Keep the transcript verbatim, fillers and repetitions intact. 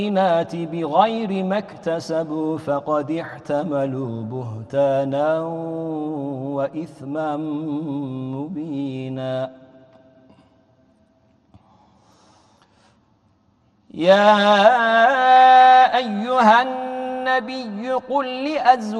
الْبَيِّنَاتِ بِغَيْرِ مَا اكْتَسَبُوا فَقَدِ احْتَمَلُوا بُهْتَانًا وَإِثْمًا مُبِينًا. يا أيها النبي قل لأزواجك